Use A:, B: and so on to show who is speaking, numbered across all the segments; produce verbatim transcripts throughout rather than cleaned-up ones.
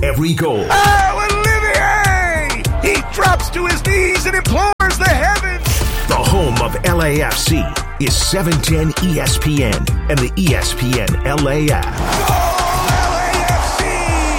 A: every goal.
B: Oh, Olivier! He drops to his knees and implores the heavens.
A: The home of L A F C is seven ten E S P N and the E S P N L A app.
B: Goal L A F C!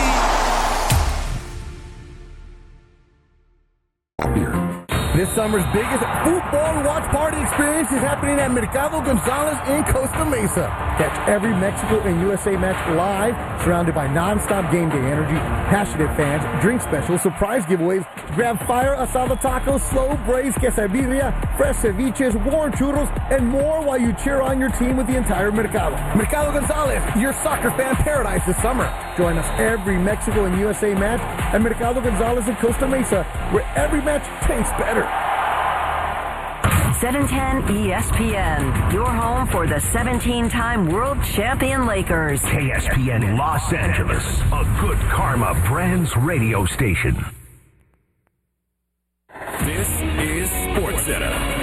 C: This summer's biggest football watch party experience is happening at Mercado Gonzalez in Costa Mesa. Catch every Mexico and U S A match live, surrounded by non-stop game day energy, passionate fans, drink specials, surprise giveaways, grab fire asada tacos, slow braised quesadilla, fresh ceviches, warm churros, and more while you cheer on your team with the entire Mercado. Mercado Gonzalez, your soccer fan paradise this summer. Join us every Mexico and U S A match at Mercado Gonzalez in Costa Mesa, where every match tastes better.
D: seven ten E S P N, your home for the seventeen-time world champion Lakers.
A: K S P N Los Angeles, a Good Karma Brands radio station.
E: This is SportsCenter.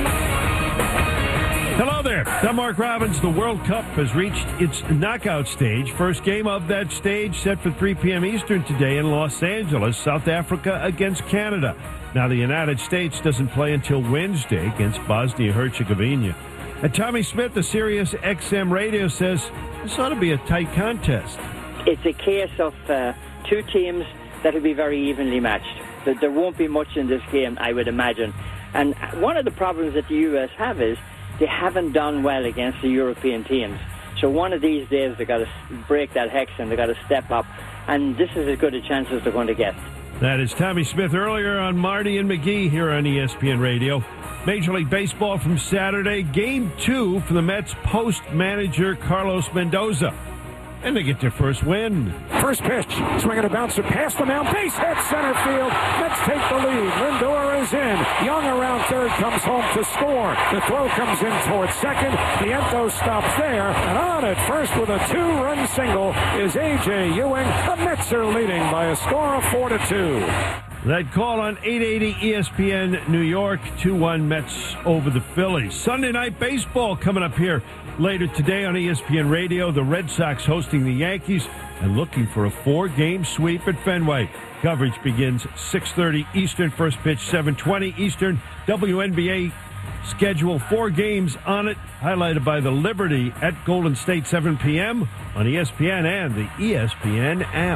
F: Hello there. I'm Mark Robbins. The World Cup has reached its knockout stage. First game of that stage set for three p.m. Eastern today in Los Angeles, South Africa against Canada. Now, the United States doesn't play until Wednesday against Bosnia-Herzegovina. And Tommy Smith of Sirius X M Radio says this ought to be a tight contest.
G: It's a case of uh, two teams that will be very evenly matched. There won't be much in this game, I would imagine. And one of the problems that the U S have is they haven't done well against the European teams. So one of these days they've got to break that hex and they've got to step up. And this is as good a chance as they're going to get.
F: That is Tommy Smith earlier on Marty and McGee here on E S P N Radio. Major League Baseball from Saturday. Game two for the Mets post-manager Carlos Mendoza. And they get their first win.
H: First pitch, swinging a bouncer past the mound, base hit center field. Mets take the lead. Lindor is in. Young around third comes home to score. The throw comes in towards second. Vientos stops there, and on at first with a two-run single is A J Ewing. The Mets are leading by a score of four to two.
F: That call on eight eighty E S P N New York, two one Mets over the Phillies. Sunday Night Baseball coming up here later today on E S P N Radio. The Red Sox hosting the Yankees and looking for a four-game sweep at Fenway. Coverage begins six thirty Eastern, first pitch seven twenty Eastern. W N B A schedule, four games on it, highlighted by the Liberty at Golden State, seven p.m. on E S P N and the E S P N app.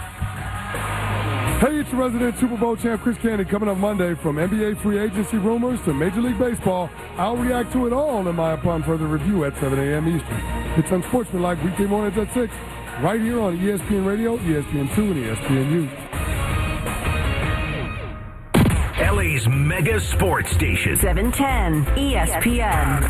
I: Hey, it's your resident Super Bowl champ Chris Candy coming up Monday. From N B A free agency rumors to Major League Baseball, I'll react to it all in my Upon Further review at seven a.m. Eastern. It's Unsportsmanlike weekday mornings at six, right here on E S P N Radio, E S P N two, and E S P N U.
A: L A's mega sports station.
D: seven ten E S P N.